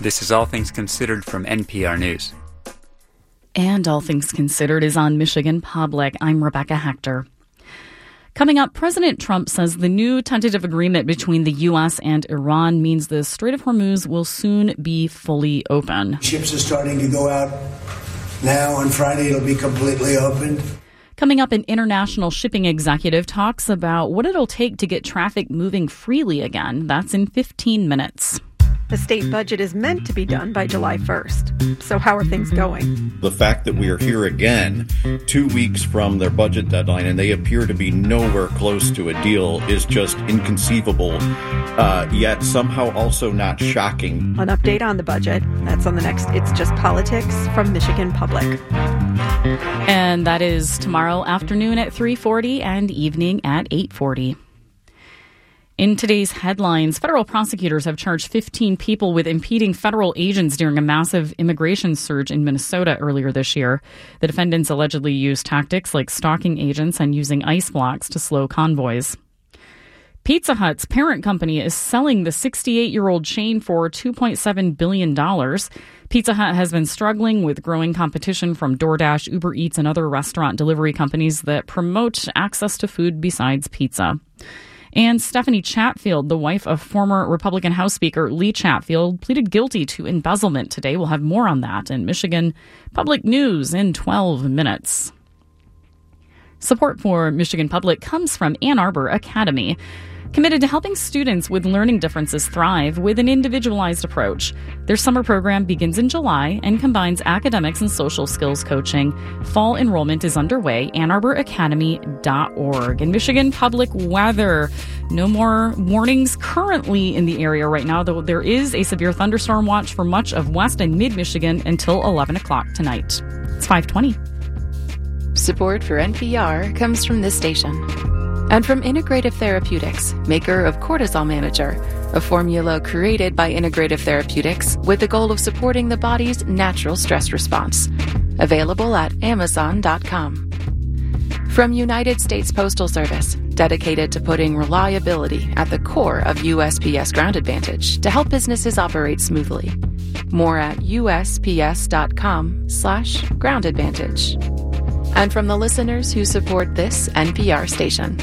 This is All Things Considered from NPR News. And All Things Considered is on Michigan Public. I'm Rebecca Hector. Coming up, President Trump says the new tentative agreement between the U.S. and Iran means the Strait of Hormuz will soon be fully open. Ships are starting to go out now. On Friday, it'll be completely opened. Coming up, an international shipping executive talks about what it'll take to get traffic moving freely again. That's in 15 minutes. The state budget is meant to be done by July 1st. So how are things going? The fact that we are here again 2 weeks from their budget deadline and they appear to be nowhere close to a deal is just inconceivable, yet somehow also not shocking. An update on the budget. That's on the next It's Just Politics from Michigan Public. And that is tomorrow afternoon at 3:40 and evening at 8:40. In today's headlines, federal prosecutors have charged 15 people with impeding federal agents during a massive immigration surge in Minnesota earlier this year. The defendants allegedly used tactics like stalking agents and using ice blocks to slow convoys. Pizza Hut's parent company is selling the 68-year-old chain for $2.7 billion. Pizza Hut has been struggling with growing competition from DoorDash, Uber Eats, and other restaurant delivery companies that promote access to food besides pizza. And Stephanie Chatfield, the wife of former Republican House Speaker Lee Chatfield, pleaded guilty to embezzlement today. We'll have more on that in Michigan Public News in 12 minutes. Support for Michigan Public comes from Ann Arbor Academy, committed to helping students with learning differences thrive with an individualized approach. Their summer program begins in July and combines academics and social skills coaching. Fall enrollment is underway, annarboracademy.org. And Michigan Public weather. No more warnings currently in the area right now, though there is a severe thunderstorm watch for much of West and Mid-Michigan until 11 o'clock tonight. It's 5:20. Support for NPR comes from this station. And from Integrative Therapeutics, maker of Cortisol Manager, a formula created by Integrative Therapeutics with the goal of supporting the body's natural stress response. Available at Amazon.com. From United States Postal Service, dedicated to putting reliability at the core of USPS Ground Advantage to help businesses operate smoothly. More at USPS.com/Ground Advantage. And from the listeners who support this NPR station.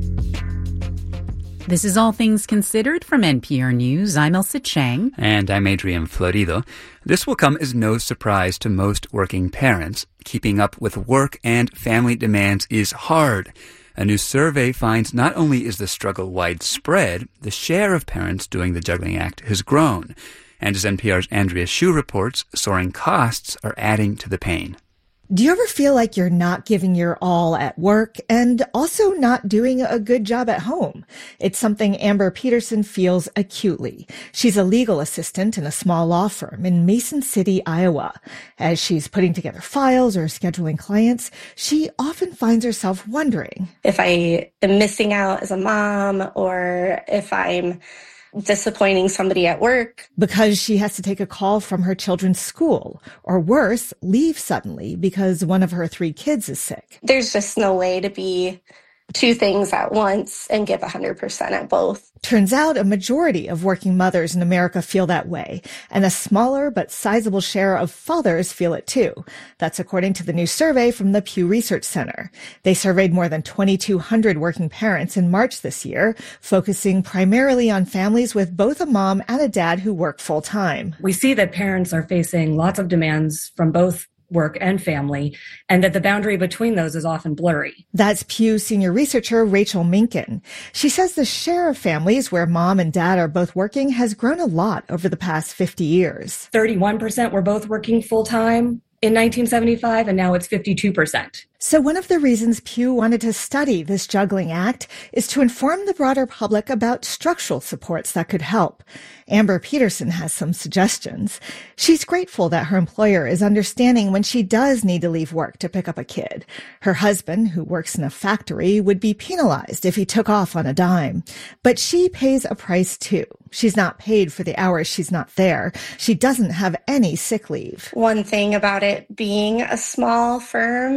This is All Things Considered from NPR News. I'm Elsa Chang. And I'm Adrian Florido. This will come as no surprise to most working parents. Keeping up with work and family demands is hard. A new survey finds not only is the struggle widespread, the share of parents doing the juggling act has grown. And as NPR's Andrea Hsu reports, soaring costs are adding to the pain. Do you ever feel like you're not giving your all at work and also not doing a good job at home? It's something Amber Peterson feels acutely. She's a legal assistant in a small law firm in Mason City, Iowa. As she's putting together files or scheduling clients, she often finds herself wondering if I am missing out as a mom or if I'm disappointing somebody at work. Because she has to take a call from her children's school, or worse, leave suddenly because one of her 3 kids is sick. There's just no way to be 2 things at once and give 100% at both. Turns out a majority of working mothers in America feel that way, and a smaller but sizable share of fathers feel it too. That's according to the new survey from the Pew Research Center. They surveyed more than 2,200 working parents in March this year, focusing primarily on families with both a mom and a dad who work full-time. We see that parents are facing lots of demands from both work and family, and that the boundary between those is often blurry. That's Pew senior researcher Rachel Minkin. She says the share of families where mom and dad are both working has grown a lot over the past 50 years. 31% were both working full-time in 1975, and now it's 52%. So one of the reasons Pew wanted to study this juggling act is to inform the broader public about structural supports that could help. Amber Peterson has some suggestions. She's grateful that her employer is understanding when she does need to leave work to pick up a kid. Her husband, who works in a factory, would be penalized if he took off on a dime. But she pays a price too. She's not paid for the hours she's not there. She doesn't have any sick leave. One thing about it being a small firm is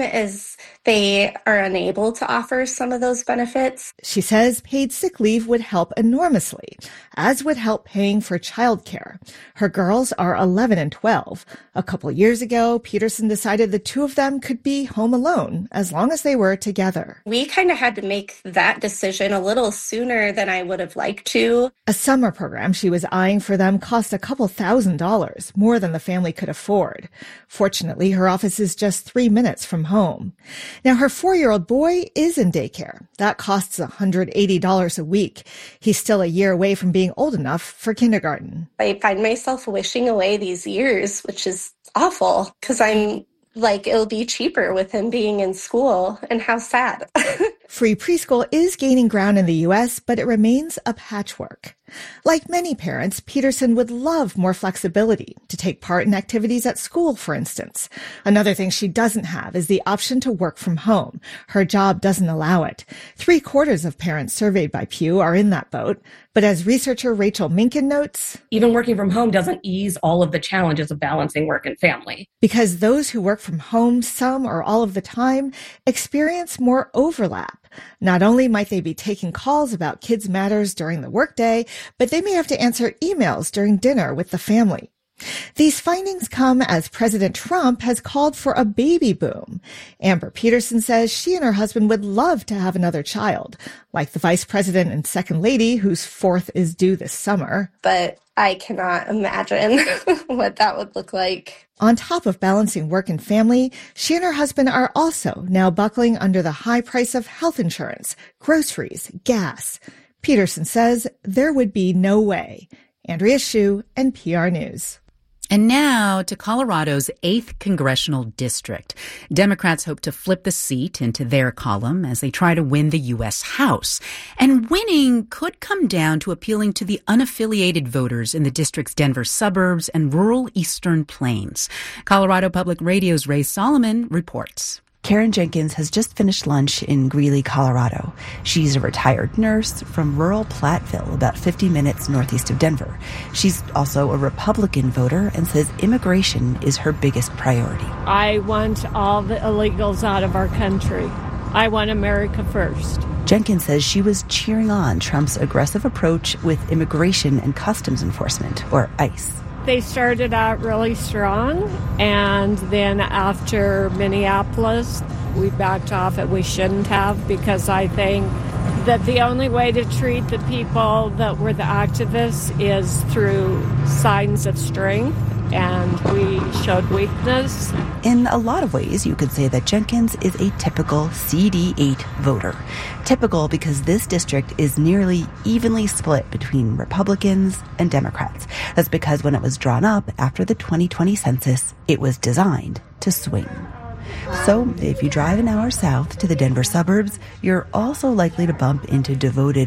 because they are unable to offer some of those benefits. She says paid sick leave would help enormously, as would help paying for childcare. Her girls are 11 and 12. A couple years ago, Peterson decided the two of them could be home alone as long as they were together. We kind of had to make that decision a little sooner than I would have liked to. A summer program she was eyeing for them cost a couple $1,000s, more than the family could afford. Fortunately, her office is just 3 minutes from home. Now, her 4-year-old boy is in daycare. That costs $180 a week. He's still a year away from being old enough for kindergarten. I find myself wishing away these years, which is awful, because I'm like, it'll be cheaper with him being in school, and how sad. Free preschool is gaining ground in the U.S., but it remains a patchwork. Like many parents, Peterson would love more flexibility to take part in activities at school, for instance. Another thing she doesn't have is the option to work from home. Her job doesn't allow it. 3/4 of parents surveyed by Pew are in that boat. But as researcher Rachel Minkin notes, even working from home doesn't ease all of the challenges of balancing work and family. Because those who work from home some or all of the time experience more overlap. Not only might they be taking calls about kids' matters during the workday, but they may have to answer emails during dinner with the family. These findings come as President Trump has called for a baby boom. Amber Peterson says she and her husband would love to have another child, like the vice president and second lady, whose fourth is due this summer. But I cannot imagine what that would look like. On top of balancing work and family, she and her husband are also now buckling under the high price of health insurance, groceries, gas. Peterson says there would be no way. Andrea Hsu, NPR News. And now to Colorado's 8th congressional district. Democrats hope to flip the seat into their column as they try to win the U.S. House. And winning could come down to appealing to the unaffiliated voters in the district's Denver suburbs and rural Eastern Plains. Colorado Public Radio's Ray Solomon reports. Karen Jenkins has just finished lunch in Greeley, Colorado. She's a retired nurse from rural Platteville, about 50 minutes northeast of Denver. She's also a Republican voter and says immigration is her biggest priority. I want all the illegals out of our country. I want America first. Jenkins says she was cheering on Trump's aggressive approach with Immigration and Customs Enforcement, or ICE. They started out really strong, and then after Minneapolis, we backed off and we shouldn't have, because I think that the only way to treat the people that were the activists is through signs of strength, and we showed weakness. In a lot of ways, you could say that Jenkins is a typical CD8 voter. Typical because this district is nearly evenly split between Republicans and Democrats. That's because when it was drawn up after the 2020 census, it was designed to swing. So if you drive an hour south to the Denver suburbs, you're also likely to bump into devoted